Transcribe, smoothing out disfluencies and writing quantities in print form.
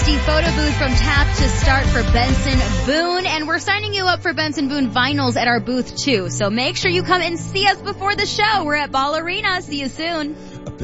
360 photo booth from Tap to start for Benson Boone. And we're signing you up for Benson Boone vinyls at our booth too. So make sure you come and see us before the show. We're at Ball Arena. See you soon.